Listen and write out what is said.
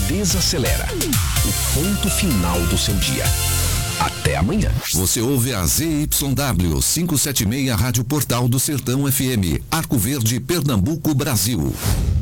Desacelera. O ponto final do seu dia. Até amanhã. Você ouve a ZYW 576 Rádio Portal do Sertão FM, Arco Verde, Pernambuco, Brasil.